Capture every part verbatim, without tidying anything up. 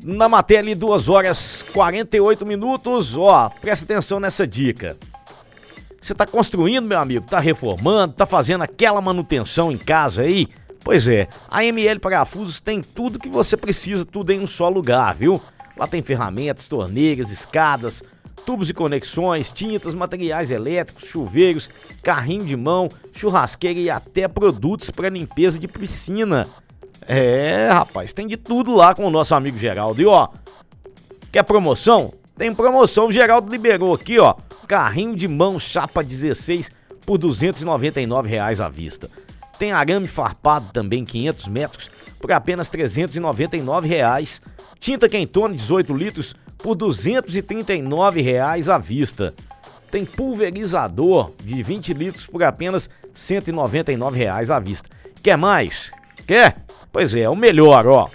Na matéria ali, duas horas e quarenta e oito minutos, ó, presta atenção nessa dica. Você tá construindo, meu amigo, tá reformando, tá fazendo aquela manutenção em casa aí? Pois é, a M L Parafusos tem tudo que você precisa, tudo em um só lugar, viu? Lá tem ferramentas, torneiras, escadas, tubos e conexões, tintas, materiais elétricos, chuveiros, carrinho de mão, churrasqueira e até produtos para limpeza de piscina. É, rapaz, tem de tudo lá com o nosso amigo Geraldo. E ó, quer promoção? Tem promoção, o Geraldo liberou aqui, ó, carrinho de mão chapa dezesseis por duzentos e noventa e nove reais à vista. Tem arame farpado também, quinhentos metros, por apenas trezentos e noventa e nove reais. Tinta Quentone dezoito litros por duzentos e trinta e nove reais à vista. Tem pulverizador de vinte litros por apenas cento e noventa e nove reais à vista. Quer mais? Quer? Pois é, o melhor, ó.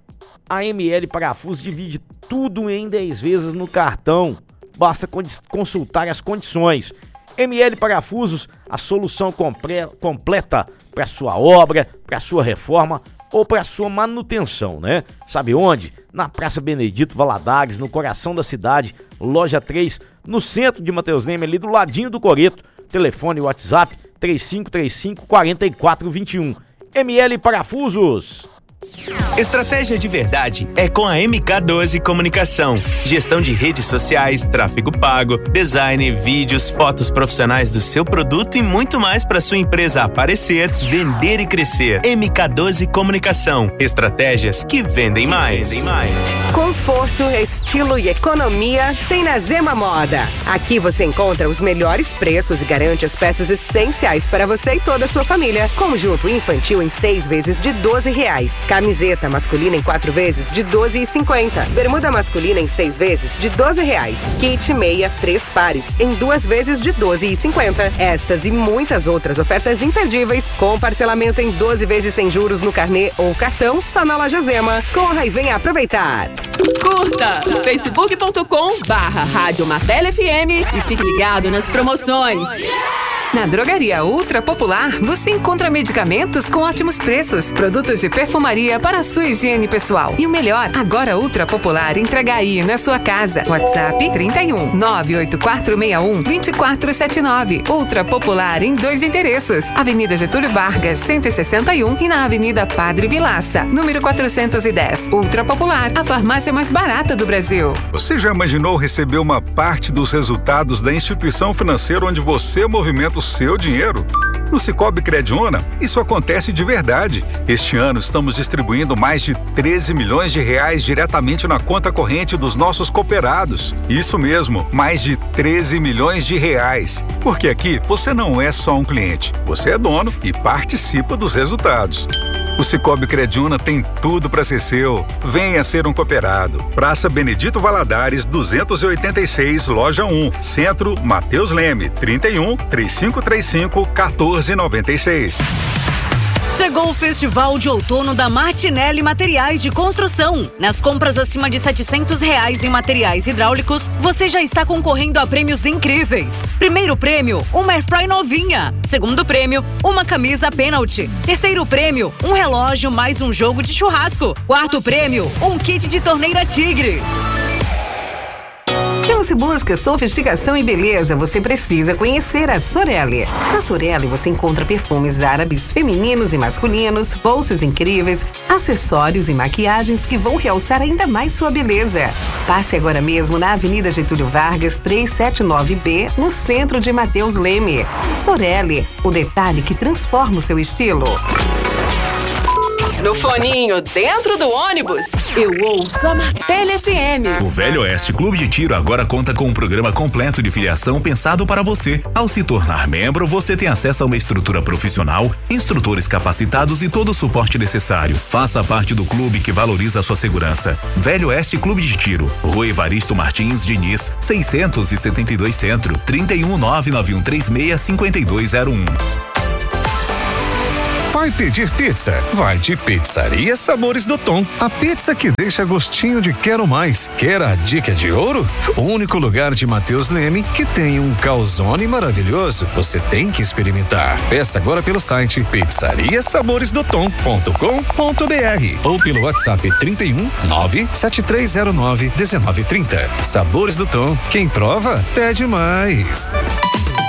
A M L Parafusos divide tudo em dez vezes no cartão. Basta consultar as condições. M L Parafusos, a solução compre- completa para sua obra, para sua reforma ou para sua manutenção, né? Sabe onde? Na Praça Benedito Valadares, no coração da cidade, loja três, no centro de Mateus Leme, ali do ladinho do Coreto. Telefone e WhatsApp três cinco três cinco, quatro quatro dois um. M L Parafusos. Estratégia de verdade é com a M K doze Comunicação. Gestão de redes sociais, tráfego pago, design, vídeos, fotos profissionais do seu produto e muito mais para sua empresa aparecer, vender e crescer. M K doze Comunicação. Estratégias que vendem mais. Vendem mais. Conforto, estilo e economia tem na Zema Moda. Aqui você encontra os melhores preços e garante as peças essenciais para você e toda a sua família. Conjunto infantil em seis vezes de doze reais. Camiseta masculina em quatro vezes de doze e cinquenta. Bermuda masculina em seis vezes de doze reais. Kit meia, três pares em duas vezes de doze e cinquenta. Estas e muitas outras ofertas imperdíveis com parcelamento em doze vezes sem juros no carnê ou cartão só na loja Zema. Corra e venha aproveitar. Curta facebook ponto com barra Rádio Martelo F M e fique ligado nas promoções. Na Drogaria Ultra Popular, você encontra medicamentos com ótimos preços, produtos de perfumaria para a sua higiene pessoal. E o melhor, agora Ultra Popular entrega aí na sua casa. WhatsApp trinta e um, nove oito quatro seis um, dois quatro sete nove. Ultra Popular em dois endereços. Avenida Getúlio Vargas, cento e sessenta e um e na Avenida Padre Vilaça, número quatrocentos e dez. Ultra Popular, a farmácia mais barata do Brasil. Você já imaginou receber uma parte dos resultados da instituição financeira onde você movimenta o seu dinheiro? No Sicoob Crediúna, isso acontece de verdade. Este ano estamos distribuindo mais de treze milhões de reais diretamente na conta corrente dos nossos cooperados. Isso mesmo, mais de treze milhões de reais. Porque aqui você não é só um cliente, você é dono e participa dos resultados. O Sicoob Crediúna tem tudo para ser seu. Venha ser um cooperado. Praça Benedito Valadares, duzentos e oitenta e seis, Loja um, Centro, Mateus Leme, trinta e um, três cinco três cinco, um quatro nove seis. Chegou o Festival de Outono da Martinelli Materiais de Construção. Nas compras acima de setecentos reais em materiais hidráulicos, você já está concorrendo a prêmios incríveis. Primeiro prêmio, uma Airfry novinha. Segundo prêmio, uma camisa pênalti. Terceiro prêmio, um relógio mais um jogo de churrasco. Quarto prêmio, um kit de torneira Tigre. Então, se busca sofisticação e beleza, você precisa conhecer a Sorelli. Na Sorelli você encontra perfumes árabes femininos e masculinos, bolsas incríveis, acessórios e maquiagens que vão realçar ainda mais sua beleza. Passe agora mesmo na Avenida Getúlio Vargas, trezentos e setenta e nove B, no centro de Mateus Leme. Sorelli, o detalhe que transforma o seu estilo. No foninho, dentro do ônibus, eu ouço a Martelo F M. O Velho Oeste Clube de Tiro agora conta com um programa completo de filiação pensado para você. Ao se tornar membro, você tem acesso a uma estrutura profissional, instrutores capacitados e todo o suporte necessário. Faça parte do clube que valoriza a sua segurança. Velho Oeste Clube de Tiro, Rua Evaristo Martins Diniz, seiscentos e setenta e dois Centro, trinta e um, nove nove um três seis, cinco dois zero um. Vai pedir pizza? Vai de Pizzaria Sabores do Tom. A pizza que deixa gostinho de quero mais. Quer a dica de ouro? O único lugar de Matheus Leme que tem um calzone maravilhoso. Você tem que experimentar. Peça agora pelo site pizzaria sabores do tom ponto com ponto br ou pelo WhatsApp trinta e um, nove sete três zero nove, dezenove trinta. Sabores do Tom. Quem prova, pede mais.